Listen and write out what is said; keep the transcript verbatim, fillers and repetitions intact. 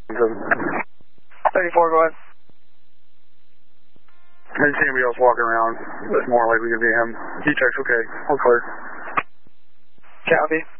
thirty-four, go ahead. I didn't see anybody else walking around. It's more likely to be him. He checks, okay. We're clear. Copy.